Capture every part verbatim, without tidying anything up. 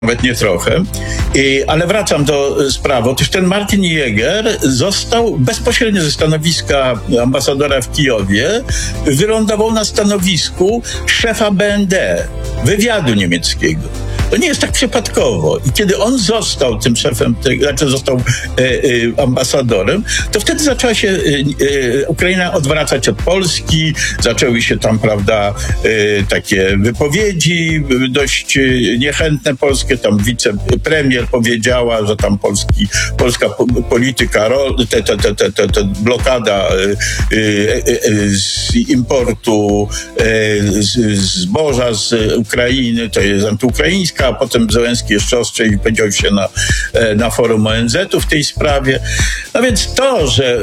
nawet nie trochę. I, ale wracam do sprawy. Otóż ten Martin Jäger został bezpośrednio ze stanowiska ambasadora w Kijowie, wylądował na stanowisku szefa B N D, wywiadu niemieckiego. To nie jest tak przypadkowo. I kiedy on został tym szefem, znaczy został e, e, ambasadorem, to wtedy zaczęła się e, e, Ukraina odwracać od Polski, zaczęły się tam, prawda, e, takie wypowiedzi dość niechętne polskie. Tam wicepremier powiedziała, że tam polski, polska polityka, te, te, te, te, te blokada e, e, z importu e, z, zboża z Ukrainy, to jest antyukraińska, a potem Zełenski jeszcze ostrzej powiedział się na, na forum O N Z u w tej sprawie. No więc to, że,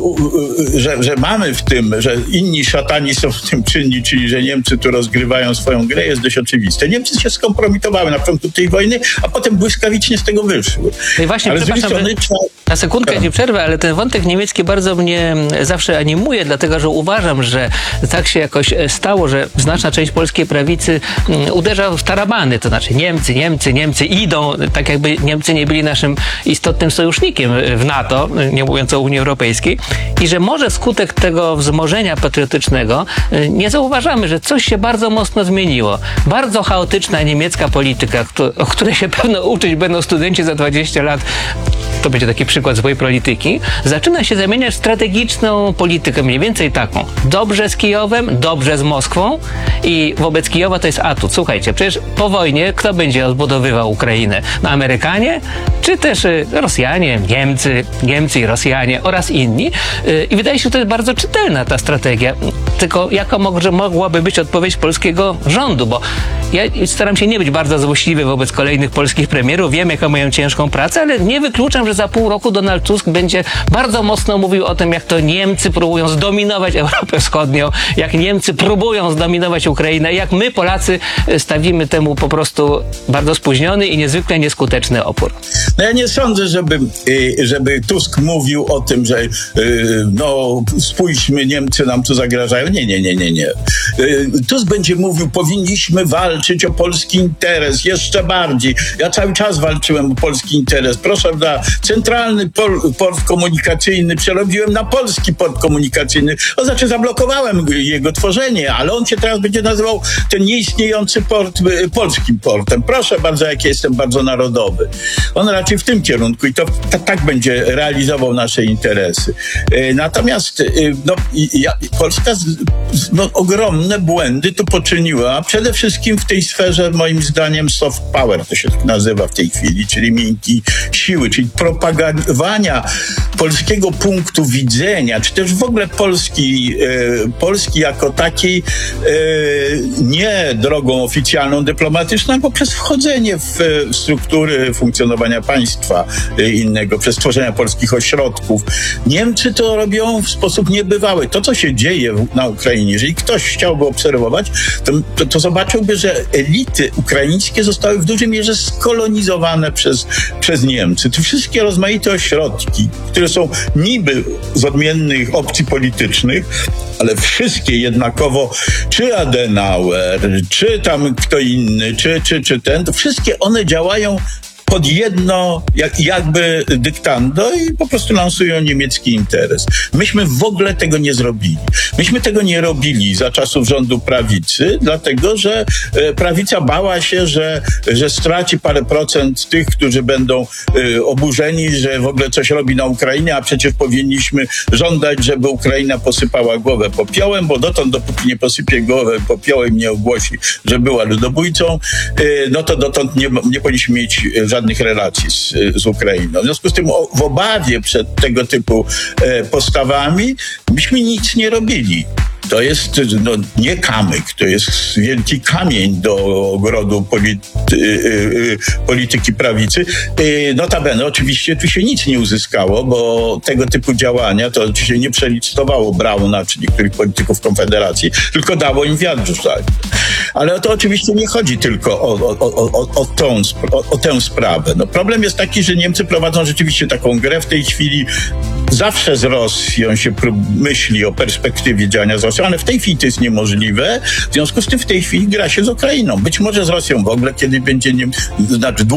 że, że mamy w tym, że inni szatani są w tym czynni, czyli że Niemcy tu rozgrywają swoją grę, jest dość oczywiste. Niemcy się skompromitowały na początku tej wojny, a potem błyskawicznie z tego wyszły. No i właśnie, ale przepraszam, strony, trzeba... na sekundkę nie przerwę, ale ten wątek niemiecki bardzo mnie zawsze animuje, dlatego że uważam, że tak się jakoś stało, że znaczna część polskiej prawicy uderza w tarabany, to znaczy Niemcy, Niemcy, Niemcy idą, tak jakby Niemcy nie byli naszym istotnym sojusznikiem w NATO, nie mówiąc o Unii Europejskiej, i że może skutek tego wzmożenia patriotycznego nie zauważamy, że coś się bardzo mocno zmieniło. Bardzo chaotyczna niemiecka polityka, o której się pewno uczyć będą studenci za dwadzieścia lat, to będzie taki przykład złej polityki, zaczyna się zamieniać w strategiczną politykę, mniej więcej taką. Dobrze z Kijowem, dobrze z Moskwą i wobec Kijowa to jest atut. Słuchajcie, przecież po wojnie kto będzie odbudowywał Ukrainę? No Amerykanie, czy też Rosjanie, Niemcy, Niemcy i Rosjanie oraz inni. I wydaje się, że to jest bardzo czytelna ta strategia. Tylko jaka może mogłaby być odpowiedź polskiego rządu? Bo ja staram się nie być bardzo złośliwy wobec kolejnych polskich premierów. Wiem, jaką mają ciężką pracę, ale nie wykluczam, że za pół roku Donald Tusk będzie bardzo mocno mówił o tym, jak to Niemcy próbują zdominować Europę Wschodnią, jak Niemcy próbują zdominować Ukrainę, jak my, Polacy, stawimy temu po prostu bardzo spóźniony i niezwykle nieskuteczny opór. No ja nie sądzę, żeby, żeby Tusk mówił o tym, że no spójrzmy, Niemcy nam tu zagrażają. Nie, nie, nie, nie, nie. Tusk będzie mówił, powinniśmy walczyć o polski interes jeszcze bardziej. Ja cały czas walczyłem o polski interes. Proszę, da, centralny port, port komunikacyjny przerobiłem na polski port komunikacyjny. To znaczy zablokowałem jego tworzenie, ale on się teraz będzie nazywał ten nieistniejący port polskim portem. Proszę bardzo, jak ja jestem bardzo narodowy. On raczej w tym kierunku i to t- tak będzie realizował nasze interesy. E, natomiast no, ja, Polska z, no, ogromne błędy tu poczyniła, przede wszystkim w tej sferze, moim zdaniem, soft power, to się tak nazywa w tej chwili, czyli miękkiej siły, czyli propagowania polskiego punktu widzenia, czy też w ogóle Polski, e, Polski jako takiej e, nie drogą oficjalną, dyplomatyczną, ale poprzez wchodzenie w, w struktury funkcjonowania państwa e, innego, przez tworzenie polskich ośrodków. Niemcy to robią w sposób niebywały. To, co się dzieje w, na Ukrainie, jeżeli ktoś chciałby obserwować, to, to, to zobaczyłby, że elity ukraińskie zostały w dużej mierze skolonizowane przez, przez Niemcy. Te wszystkie rozmaite ośrodki, które są niby z odmiennych opcji politycznych, ale wszystkie jednakowo, czy Adenauer, czy tam kto inny, czy, czy, czy ten, to wszystkie one działają pod jedno jak, jakby dyktando i po prostu lansują niemiecki interes. Myśmy w ogóle tego nie zrobili. Myśmy tego nie robili za czasów rządu prawicy, dlatego że e, prawica bała się, że, że straci parę procent tych, którzy będą e, oburzeni, że w ogóle coś robi na Ukrainie, a przecież powinniśmy żądać, żeby Ukraina posypała głowę popiołem, bo dotąd, dopóki nie posypie głowę popiołem, nie ogłosi, że była ludobójcą, e, no to dotąd nie, nie powinniśmy mieć żadnych żadnych relacji z, z Ukrainą. W związku z tym o, w obawie przed tego typu e, postawami myśmy nic nie robili. To jest no, nie kamyk, to jest wielki kamień do ogrodu polity, y, y, polityki prawicy. Y, notabene, oczywiście tu się nic nie uzyskało, bo tego typu działania to oczywiście nie przelicytowało Brauna czy niektórych polityków Konfederacji, tylko dało im wiatr w żagle. Ale o to oczywiście nie chodzi tylko o, o, o, o, o, tą, o, o tę sprawę. No, problem jest taki, że Niemcy prowadzą rzeczywiście taką grę w tej chwili. Zawsze z Rosją się myśli o perspektywie działania z Rosją, ale w tej chwili to jest niemożliwe. W związku z tym w tej chwili gra się z Ukrainą. Być może z Rosją w ogóle, kiedy będzie nie, znaczy